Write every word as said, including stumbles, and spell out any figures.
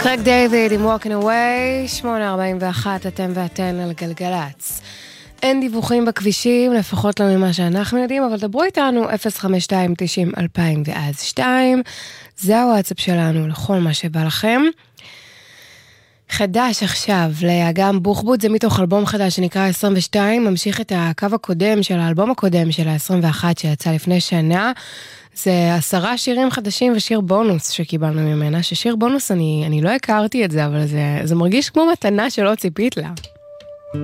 קרג דיוויד עם Walking Away, שמונה ארבעים ואחת, אתם ואתן על גלגלץ. אין דיווחים בכבישים, לפחות לא ממה שאנחנו יודעים, אבל דברו איתנו אפס חמש שתיים תשעים אלפיים ואז שתיים, זה הוואטסאפ שלנו לכל מה שבא לכם. חדש עכשיו, לאגם בוחבוט, זה מתוך אלבום חדש שנקרא עשרים ושתיים, ממשיך את הקו הקודם של האלבום הקודם של ה-עשרים ואחת שיצא לפני שנה, זה עשרה שירים חדשים ושיר בונוס שקיבלנו ממנה, ששיר בונוס אני, אני לא הכרתי את זה, אבל זה, זה מרגיש כמו מתנה שלא ציפית לה.